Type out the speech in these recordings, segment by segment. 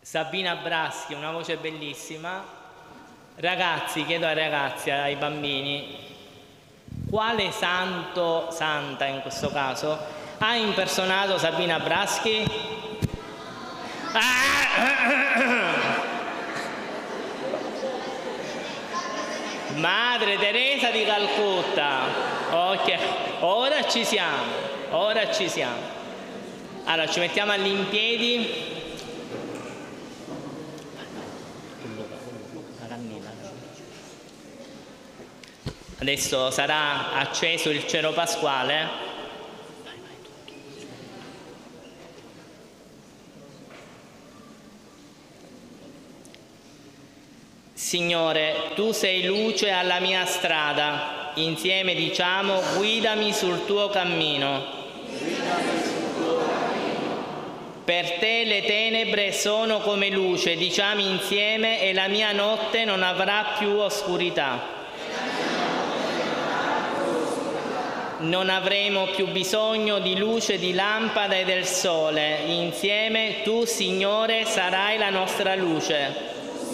Sabina Braschi, una voce bellissima. Ragazzi, chiedo ai ragazzi, ai bambini, quale santo, santa in questo caso, ha impersonato Sabina Braschi? Madre Teresa di Calcutta. Ok, ora ci siamo. Allora, ci mettiamo all'impiedi. Adesso sarà acceso il cero pasquale. Signore, tu sei luce alla mia strada. Insieme diciamo: guidami sul tuo cammino. Per te le tenebre sono come luce, diciamo insieme, e la mia notte non avrà più oscurità. Non avremo più bisogno di luce di lampada e del sole. Insieme tu, Signore, sarai la nostra luce.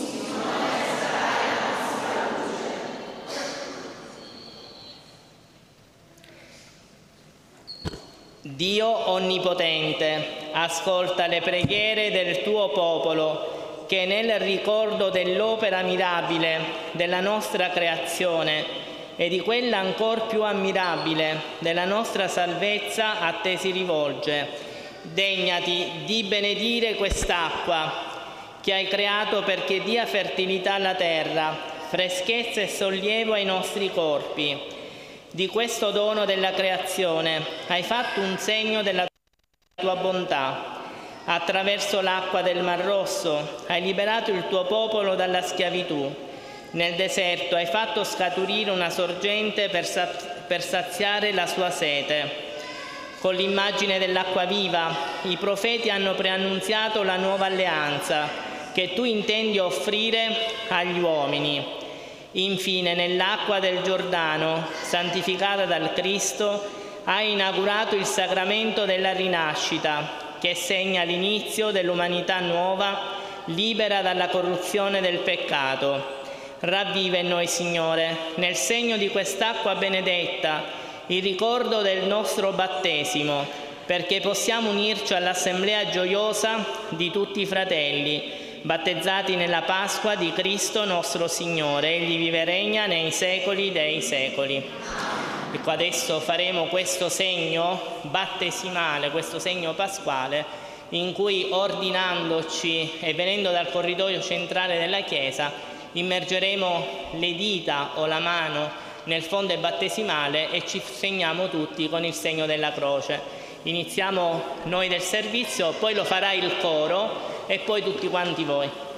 Dio onnipotente, ascolta le preghiere del tuo popolo, che nel ricordo dell'opera mirabile della nostra creazione e di quella ancor più ammirabile della nostra salvezza a te si rivolge. Degnati di benedire quest'acqua che hai creato perché dia fertilità alla terra, freschezza e sollievo ai nostri corpi. Di questo dono della creazione hai fatto un segno della tua bontà. Attraverso l'acqua del Mar Rosso hai liberato il tuo popolo dalla schiavitù. Nel deserto hai fatto scaturire una sorgente per saziare la sua sete. Con l'immagine dell'acqua viva, i profeti hanno preannunziato la nuova alleanza che tu intendi offrire agli uomini. Infine, nell'acqua del Giordano, santificata dal Cristo, hai inaugurato il sacramento della rinascita, che segna l'inizio dell'umanità nuova, libera dalla corruzione del peccato. Ravviva in noi, Signore, nel segno di quest'acqua benedetta, il ricordo del nostro battesimo, perché possiamo unirci all'assemblea gioiosa di tutti i fratelli, battezzati nella Pasqua di Cristo nostro Signore. Egli vive e regna nei secoli dei secoli. Ecco, adesso faremo questo segno battesimale, questo segno pasquale, in cui, ordinandoci e venendo dal corridoio centrale della Chiesa, immergeremo le dita o la mano nel fonde battesimale e ci segniamo tutti con il segno della croce. Iniziamo noi del servizio, poi lo farà il coro e poi tutti quanti voi.